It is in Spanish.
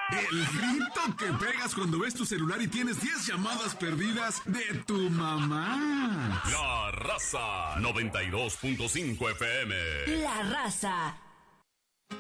El grito que pegas cuando ves tu celular y tienes 10 llamadas perdidas de tu mamá. La Raza 92.5 FM. La Raza